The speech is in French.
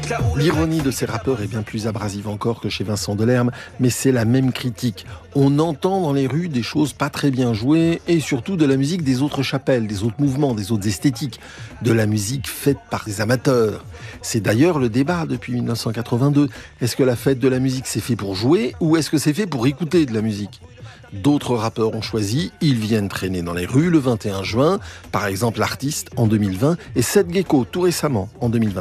L'ironie de ces rappeurs est bien plus abrasive encore que chez Vincent Delerme, mais c'est la même critique. On entend dans les rues des choses pas très bien jouées et surtout de la musique des autres chapelles, des autres mouvements, des autres esthétiques, de la musique faite par des amateurs. C'est d'ailleurs le débat depuis 1982. Est-ce que la fête de la musique c'est fait pour jouer ou est-ce que c'est fait pour écouter de la musique ? D'autres rappeurs ont choisi, ils viennent traîner dans les rues le 21 juin, par exemple l'artiste en 2020 et Seth Gecko tout récemment en 2020.